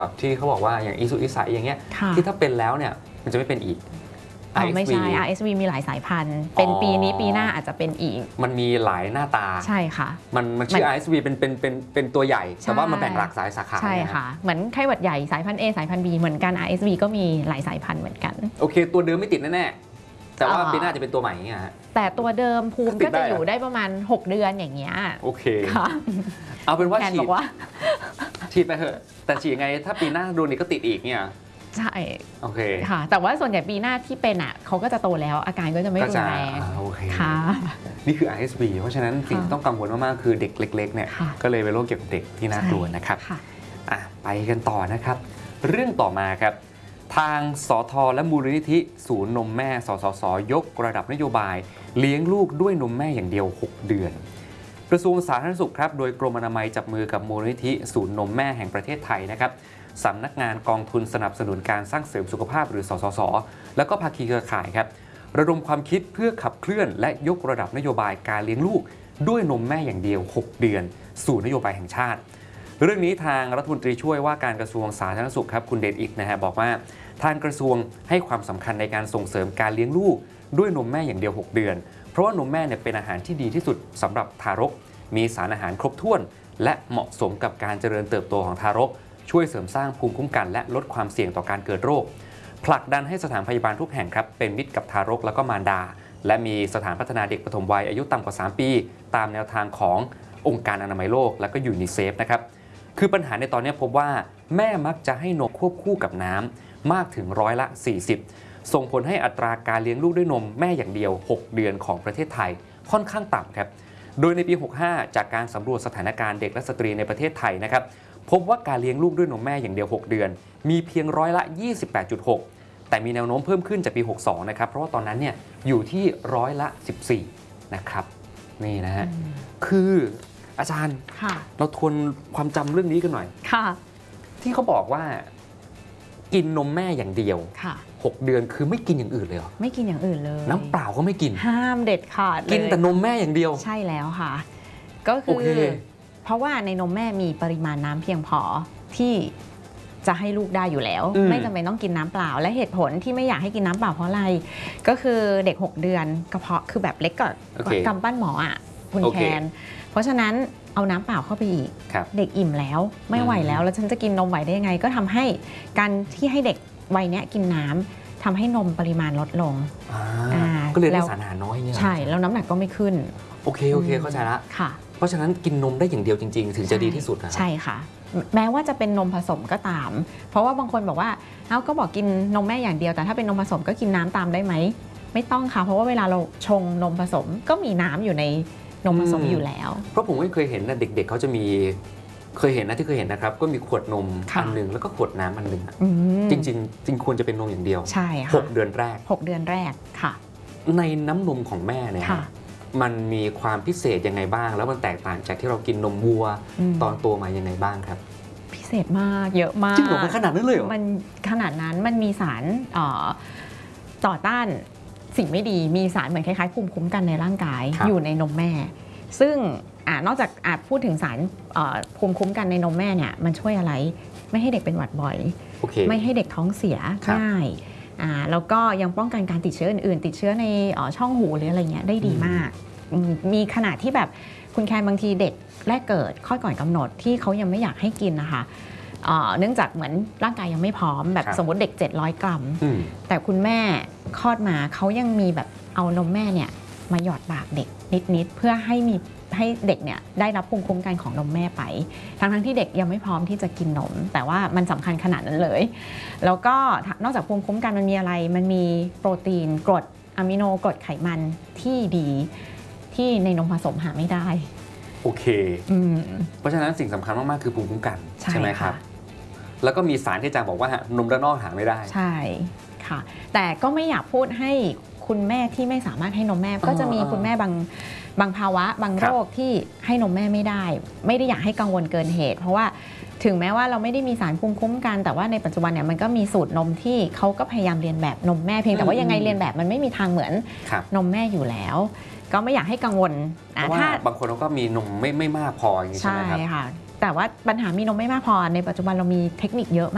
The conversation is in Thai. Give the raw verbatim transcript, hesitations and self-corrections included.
แบบที่เขาบอกว่าอย่างอีสุอีใสอย่างเงี้ยที่ถ้าเป็นแล้วเนี่ยมันจะไม่เป็นอีกไม่ใช่ อาร์ เอส วี มีหลายสายพันธุ์เป็นปีนี้ปีหน้าอาจจะเป็นอีกมันมีหลายหน้าตาใช่ค่ะมันมันชื่อ อาร์ เอส วี เป็นเป็นเป็นเป็นตัวใหญ่แต่ว่ามันแบ่งหลากสายสาขาใช่ค่ะเหมือนไข้หวัดใหญ่สายพันธุ์ A สายพันธุ์ B เหมือนกัน อาร์ เอส วี ก็มีหลายสายพันธุ์เหมือนกันโอเคตัวเดิมไม่ติดแน่ๆแต่ว่าปีหน้าจะเป็นตัวใหม่เงี้ยแต่ตัวเดิมภูมิก็จะอยู่ได้ประมาณหกเดือนอย่างเงี้ยโอเคเอาเป็นว่าฉีดฉีดไปเถอะแต่ฉีดไงถ้าปีหน้าโดนอีกก็ติดอีกเนี่ยใช่โอเคค่ะแต่ว่าส่วนใหญ่ปีหน้าที่เป็นอ่ะเขาก็จะโตแล้วอาการก็จะไม่รุนแรงโอเคค่ะนี่คือ อาร์ เอส วี เพราะฉะนั้นสิ่งที่ต้องกังวลมากๆคือเด็กเล็กๆเนี่ยก็เลยเป็นโรคเกี่ยวกับเด็กที่น่ากลัวนะครับไปกันต่อนะครับเรื่องต่อมาครับทางสทและมูลนิธิศูนย์นมแม่สสสยกระดับนโยบายเลี้ยงลูกด้วยนมแม่อย่างเดียวหกเดือนกระทรวงสาธารณสุขครับโดยกรมอนามัยจับมือกับมูลนิธิศูนย์นมแม่แห่งประเทศไทยนะครับสำนักงานกองทุนสนับสนุนการสร้างเสริมสุขภาพหรือสสสแล้วก็ภาคีเครือข่ายครับระดมความคิดเพื่อขับเคลื่อนและยกระดับนโยบายการเลี้ยงลูกด้วยนมแม่อย่างเดียวหกเดือนสู่นโยบายแห่งชาติเรื่องนี้ทางรัฐมนตรีช่วยว่าการกระทรวงสาธารณสุขครับคุณเดชอิกนะฮะบอกว่าทางกระทรวงให้ความสำคัญในการส่งเสริมการเลี้ยงลูกด้วยนมแม่อย่างเดียวหกเดือนเพราะว่านมแม่เนี่ยเป็นอาหารที่ดีที่สุดสำหรับทารกมีสารอาหารครบถ้วนและเหมาะสมกับการเจริญเติบโตของทารกช่วยเสริมสร้างภูมิคุ้มกันและลดความเสี่ยงต่อการเกิดโรคผลักดันให้สถานพยาบาลทุกแห่งครับเป็นมิตรกับทารกและก็มารดาและมีสถานพัฒนาเด็กปฐมวัยอายุต่ำกว่าสามปีตามแนวทางขององค์การอนามัยโลกและก็ยูนิเซฟนะครับคือปัญหาในตอนนี้พบว่าแม่มักจะให้นมควบคู่กับน้ำมากถึงร้อยละสี่สิบส่งผลให้อัตราการเลี้ยงลูกด้วยนมแม่อย่างเดียวหกเดือนของประเทศไทยค่อนข้างต่ำครับโดยในปีหกสิบห้าจากการสำรวจสถานการณ์เด็กและสตรีในประเทศไทยนะครับพบว่าการเลี้ยงลูกด้วยนมแม่อย่างเดียวหกเดือนมีเพียงร้อยละ ยี่สิบแปดจุดหก แต่มีแนวโน้มเพิ่มขึ้นจากปีหกสิบสองนะครับเพราะว่าตอนนั้นเนี่ยอยู่ที่ร้อยละสิบสี่นะครับนี่นะฮะคืออาจารย์เราทวนความจำเรื่องนี้กันหน่อยที่เขาบอกว่ากินนมแม่อย่างเดียวหกเดือนคือไม่กินอย่างอื่นเลยเหรอไม่กินอย่างอื่นเลยน้ำเปล่าก็ไม่กินห้ามเด็ดขาดเลยกินแต่นมแม่อย่างเดียวใช่แล้วค่ะก็คือเพราะว่าในนมแม่มีปริมาณน้ำเพียงพอที่จะให้ลูกได้อยู่แล้วไม่จำเป็นต้องกินน้ำเปล่าและเหตุผลที่ไม่อยากให้กินน้ำเปล่าเพราะอะไรก็คือเด็กหกเดือนกระเพาะคือแบบเล็กกว่ากำปั้นหมออ่ะคุณแคนเพราะฉะนั้นเอาน้ำเปล่าเข้าไปอีกเด็กอิ่มแล้วไม่ไหวแล้วแล้วฉันจะกินนมไหวได้ยังไงก็ทำให้การที่ให้เด็กวัยนี้กินน้ำทำให้นมปริมาณลดลงก็เลยได้สารอาหารน้อยเนี่ยใช่แล้วน้ำหนักก็ไม่ขึ้นโอเคโอเคเข้าใจละค่ะเพราะฉะนั้นกินนมได้อย่างเดียวจริงๆถึงจะดีที่สุดนะใช่ค่ะแม้ว่าจะเป็นนมผสมก็ตามเพราะว่าบางคนบอกว่าเอ้าก็บอกกินนมแม่อย่างเดียวแต่ถ้าเป็นนมผสมก็กินน้ำตามได้ไหมไม่ต้องค่ะเพราะว่าเวลาเราชงนมผสมก็มีน้ำอยู่ในนมผสมอยู่แล้วเพราะผมก็เคยเห็นนะเด็กๆเขาจะมีเคยเห็นนะที่เคยเห็นนะครับก็มีขวดนมอันหนึ่งแล้วก็ขวดน้ำอันหนึ่งจริงๆจริงควรจะเป็นนมอย่างเดียวใช่ค่ะหกเดือนแรกหกเดือนแรกค่ะในน้ำนมของแม่เนี่ยมันมีความพิเศษยังไงบ้างแล้วมันแตกต่างจากที่เรากินนมวัวตอนโตมายังไงบ้างครับพิเศษมากเยอะมากจริงเหรอมันขนาดนั้นเลยเหรอมันขนาดนั้นมันมีสารต่อต้านสิ่งไม่ดีมีสารเหมือนคล้ายๆภูมิคุ้มกันในร่างกายอยู่ในนมแม่ซึ่งนอกจากอาจพูดถึงสารภูมิคุ้มกันในนมแม่เนี่ยมันช่วยอะไรไม่ให้เด็กเป็นหวัดบ่อย okay. ไม่ให้เด็กท้องเสียง่ายแล้วก็ยังป้องกันการติดเชื้ออื่นๆติดเชื้อในช่องหูหรืออะไรเงี้ยได้ดีมากมีขนาดที่แบบคุณแคนบางทีเด็กแรกเกิดคลอดก่อนกำหนดที่เขายังไม่อยากให้กินนะคะเนื่องจากเหมือนร่างกายยังไม่พร้อมแบบสมมติเด็กเจ็ดร้อยกรัมแต่คุณแม่คลอดมาเขายังมีแบบเอานมแม่เนี่ยมาหยอดปากเด็กนิดๆเพื่อให้มีให้เด็กเนี่ยได้รับภูมิคุ้มกันของนมแม่ไปทั้งทั้งที่เด็กยังไม่พร้อมที่จะกินนมแต่ว่ามันสำคัญขนาดนั้นเลยแล้วก็นอกจากภูมิคุ้มกันมันมีอะไรมันมีโปรตีนกรดอะมิโนกรดไขมันที่ดีที่ในนมผสมหาไม่ได้โอเคเพราะฉะนั้นสิ่งสำคัญมากๆคือภูมิคุ้มกันใช่ไหมครับแล้วก็มีสารที่อาจารย์บอกว่านมด้านนอกหาไม่ได้ใช่ค่ะแต่ก็ไม่อยากพูดให้คุณแม่ที่ไม่สามารถให้นมแม่ก็จะมีคุณแม่บางบางภาวะบางโรคที่ให้นมแม่ไม่ได้ไม่ได้อยากให้กังวลเกินเหตุเพราะว่าถึงแม้ว่าเราไม่ได้มีสารภูมิคุ้มกันแต่ว่าในปัจจุบันเนี่ยมันก็มีสูตรนมที่เขาก็พยายามเรียนแบบนมแม่เพียงแต่ว่ายังไงเรียนแบบมันไม่มีทางเหมือนนมแม่อยู่แล้วก็ไม่อยากให้กังวลถ้าบางคนเขาก็มีนมไม่ไม่มากพออย่างนี้ใช่ไหมครับใช่ค่ะแต่ว่าปัญหามีนมไม่มากพอในปัจจุบันเรามีเทคนิคเยอะมาก